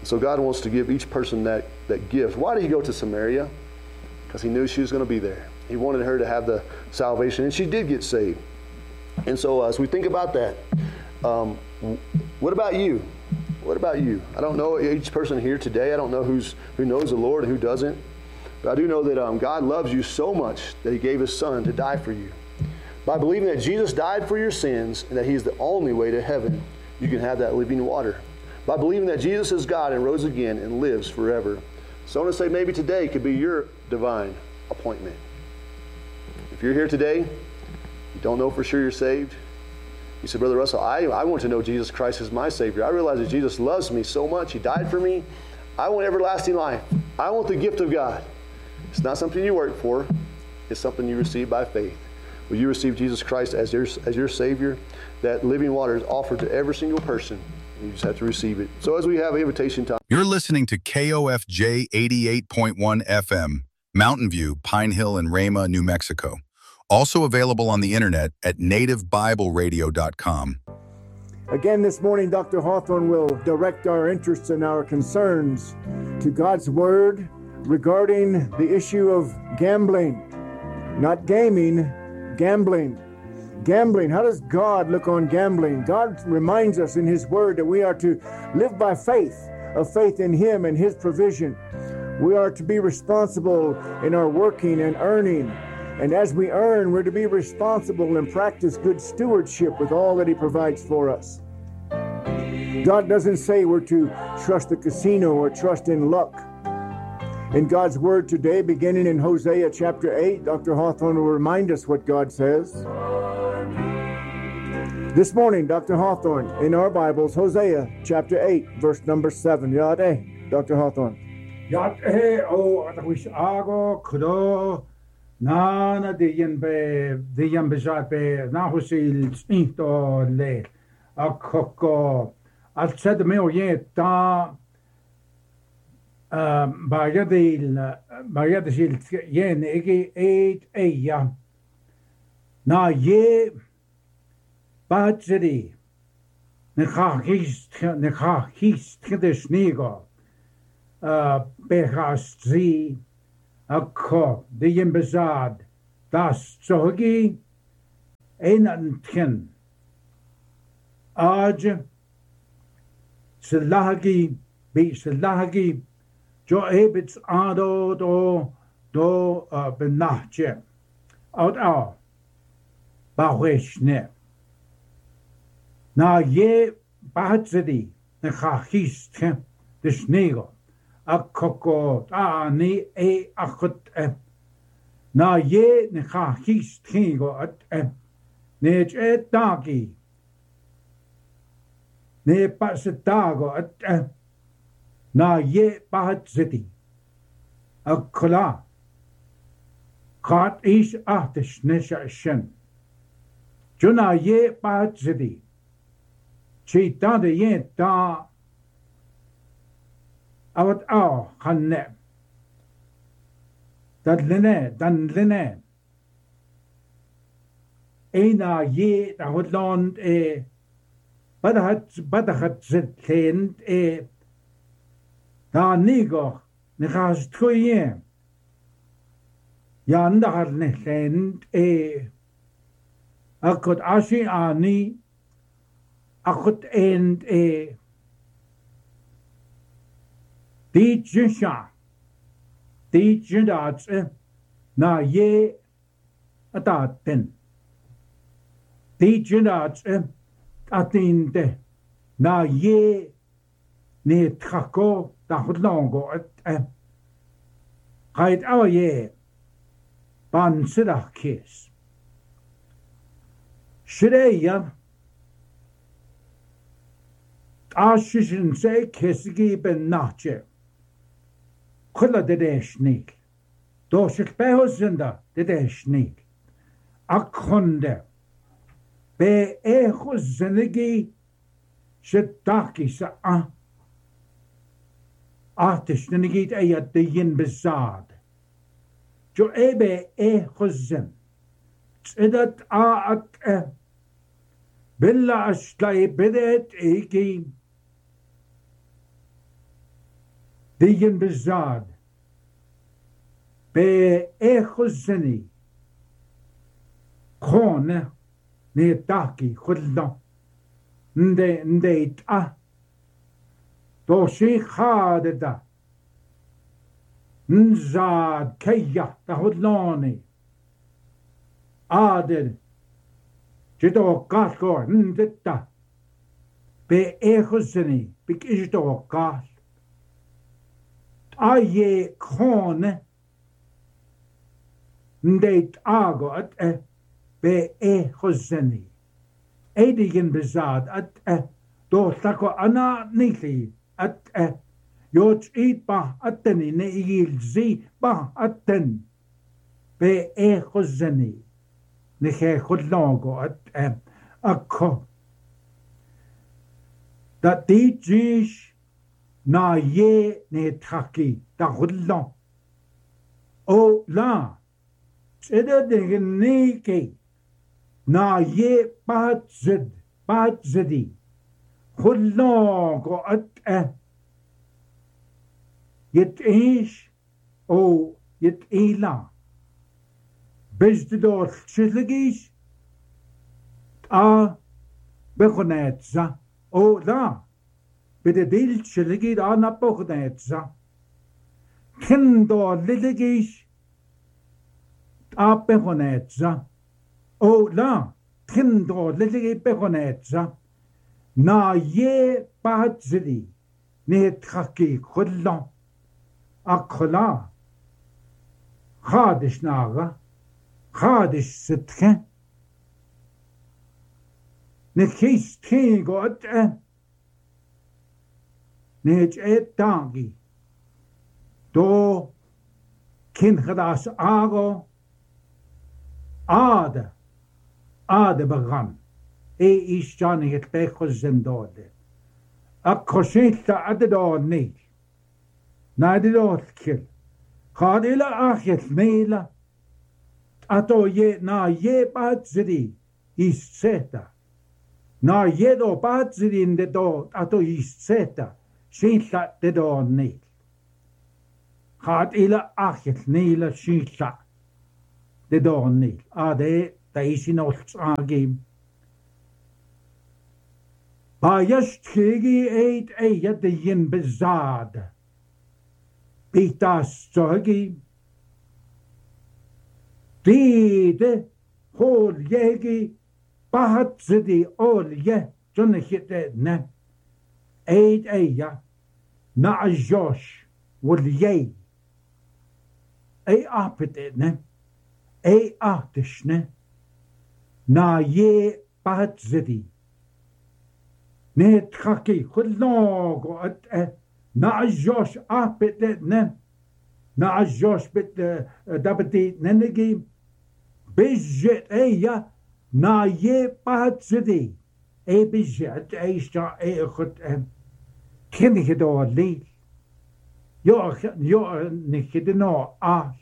So God wants to give each person that, that gift. Why did he go to Samaria? Because he knew she was going to be there. He wanted her to have the salvation, and she did get saved. And so uh, as we think about that, um, what about you? What about you? I don't know each person here today. I don't know who's who knows the Lord and who doesn't. But I do know that um, God loves you so much that he gave his son to die for you. By believing that Jesus died for your sins and that he's the only way to heaven, you can have that living water. By believing that Jesus is God and rose again and lives forever. So I want to say maybe today could be your divine appointment. If you're here today, you don't know for sure you're saved. You said, Brother Russell, I, I want to know Jesus Christ as my Savior. I realize that Jesus loves me so much. He died for me. I want everlasting life. I want the gift of God. It's not something you work for. It's something you receive by faith. Will you receive Jesus Christ as your, as your Savior? That living water is offered to every single person. You just have to receive it. So as we have invitation time.
You're listening to K O F J eighty-eight point one F M, Mountain View, Pine Hill, and Rama, New Mexico. Also available on the internet at native bible radio dot com.
Again this morning, Doctor Hawthorne will direct our interests and our concerns to God's Word regarding the issue of gambling. Not gaming, gambling. Gambling, how does God look on gambling? God reminds us in His Word that we are to live by faith, a faith in Him and His provision. We are to be responsible in our working and earning. And as we earn, we're to be responsible and practice good stewardship with all that He provides for us. God doesn't say we're to trust the casino or trust in luck. In God's Word today, beginning in Hosea chapter eight, Doctor Hawthorne will remind us what God says. This morning, Doctor Hawthorne, in our Bibles, Hosea chapter eight, verse number seven. Yad eh, Doctor Hawthorne.
Yad eh, o atawish ago kudo na na diyan be diyan bezat be na husil into le akoko at said me oye ta bayadil bayadil yen ege eight eya na ye Badgeri, Nechachist, Nechachist, the Snigo, Behastri, a co, the Yimbazad, Das Zogi, Einantin, Aj, Selagi, Be Selagi, Jo Ebits Ado, Do, Do, Benache, Out Au, Baweshne. Na ye bahtsedi na khachist de snego a koko a ni e akhut e na ye na khachist kingo at ne et dagi ne pasetago at na ye bahtsedi a kala khat is ahtish nesha juna ye bahtsedi Chi ta de yen ta awat aw khanne dat lene dan lene ena ye da hodland e badahat badahat zent e da nigo ne gas tkoye ya ndar ne lent e akot ashi ani Akut and a the Jisha, the Jidats, na ye at that ten. The Jidats atin de na ye ne trako da hodlongo at Kite our ye ban sida kiss. Shreya Ashishin say Kissigi ben Nache. Kulla de Deshnik. Doshik Behosinda de Deshnik. Akonde. Be Echos Zenigi Shetaki sa a. Artish Nenigit Ayat de Yin Bezad. Jo Ebe Echos Zen. Tzidat a at e. Billa Ashlai Bedet Egi. Dien bezad. Be echozeni. Kone. Ne taki khudla. Nde nde ta. Do shi khade da. Nzad kaya da hudlani. Ader. Jido katkor ndita. Be echozeni. Bik ishdo kat. Aye kone. Ndeit ago at e. Be echozeni. Edigin bezad at e. Do tako ana nili at e. Jot eat ba atteni ne igil zi ba atten. Be echozeni. Ne ge khudlago at e. Akko. Dat die jish na ye ne taki da khudla. O la. Tsede de ne ke. Na ye bat zid. Bat zidi. Khudlago at e. Yet ish. O yet ila. Bezde chiligish. A bekonetza. O la. Bide dil chiligi da na bekonetza. Kindo liligish. A bekonetza. O la. Kindo liligi bekonetza. Na ye bahadzili. Ne traki khudlan. Akla. Khadish naga. Khadish sitken. Ne kies tingo at e. Ne et tangi. Do kin gedas ago. Ade. Ade began. E is Johnny het pechos zendode. Ak koshita ade do niet. Na de dood kill. Khadila achit mela. Ato ye na ye batzri is zeta. Na ye do batzri in de do ato is zeta. Shinta de do niet. Khadila achit nela shinta de do niet. Ade da is in ons agim. Ba just kegi eet eet de yin bezade. Bitas zogi. Dide hol yegi bahat zidi ol ye jonne ne. Eid eya na Josh wol ye. E apet ne. E achtish ne. Na ye bahat zidi. Ne traki khudlago at e. Na Josh apet ne. Na Josh bit dabati nenegi. Bijet eya na ye pahatzidi. E bijet e sta e goed en. Ken je door leef. Jo jo niet de no af.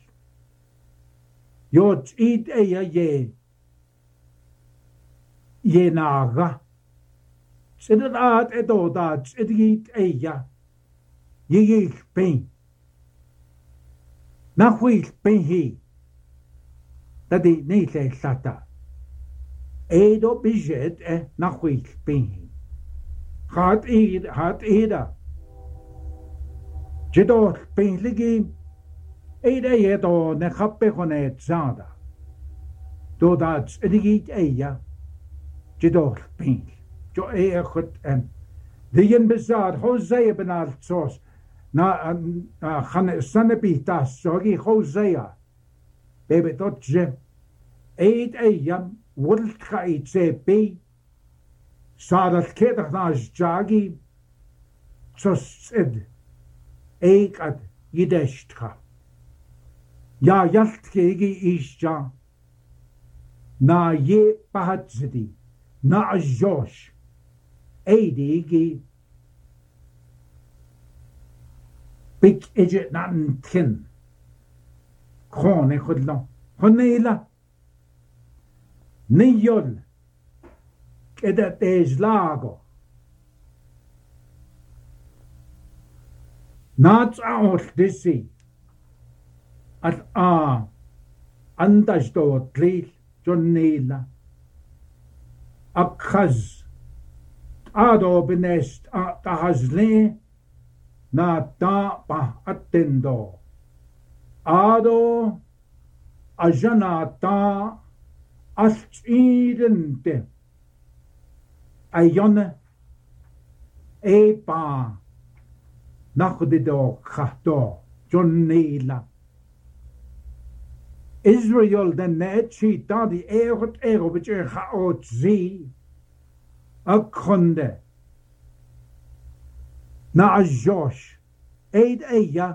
Jo eet eya ye. Ye naga. Zit het uit et o dat zit eet eya. Je je pijn. Na goed pijn he. Dat die niet echt dat. Edo budget eh na goed pijn. Gaat eed gaat eda. Je doet pijn liggen. Eda je doet ne kappe gewoon het zada. Doordat het niet eja. Je doet pijn. Jo e goed en. De jen bezad Hosea benal zoals. Na gaan sannepitas sorry Hosea. Baby tot je. Eet eja. Wilt ga iets bij. Zodat keder naast jagi. Zoals het. Ik had jedest ga. Ja, jalt kege is ja. Na je pahatzidi. Na Josh. Eidigi. Bik eje na ntin. Khone khudla. Khonela. Niyol. Keda tezlago. Nats aol disi at a andas do tlil Johnila Akhaz Ado benest a tahazle na ta pa attendo Ado ajana ta alchidente ayone e pa nachdido khato Johnila Israel den net chi da die erot ero bit er chaot zi a konde na a Josh eid eia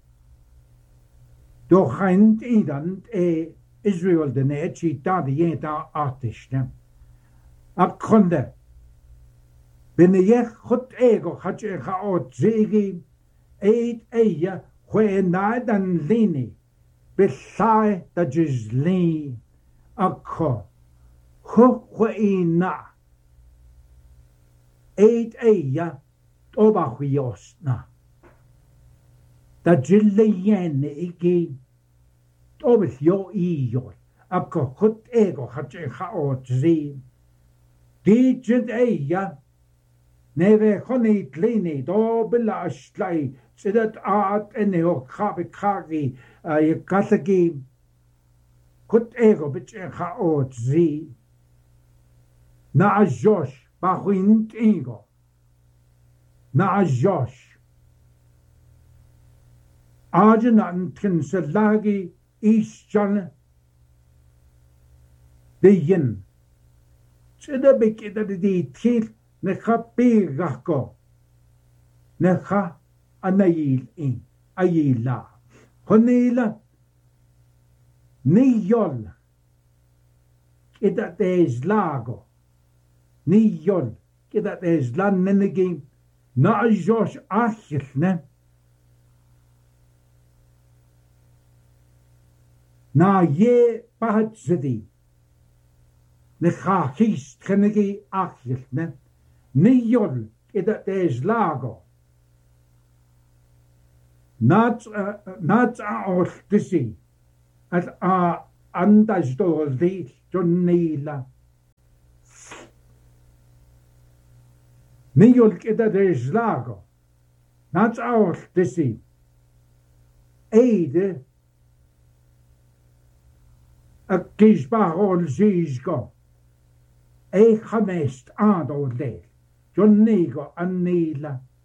do chant idan e Israel den net chi da die enta artiste a konde bin je goed ego hat je chaot zi eid eia hwe na dan lini Bethai da jizli akko hukwaina eight eya toba huyosna da jilliyen iki tobis yo iyo akko hut ego hatje haot zi dijit eya neve khoni tlini do bila ashlai sidat aat eneo khabi khagi ye kathaki kut ego bit khaot zi na Josh ba khwint ego na Josh ajenan tin selagi isjan de yin sida bekida di til ne khapi gako ne kha anayil in ayila Honela Niyol Kida des lago Niyol Kida des lan nenegi Na Josh achil ne Na ye pahat zidi Ne chachis tchenegi achil ne Niyol Kida des lago Not uh, not all disi at a andas do di Johnila Niyol kida des lago not all disi Eide a kisbarol zizgo E chamest ado le Johnnigo anila